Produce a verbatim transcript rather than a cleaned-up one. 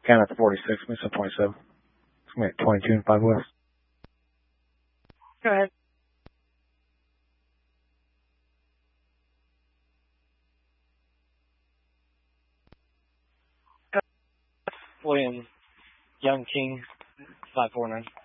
Count at forty-six, missing point seven. It's going to be at twenty-two and five west. Go ahead. William Young King, five four nine.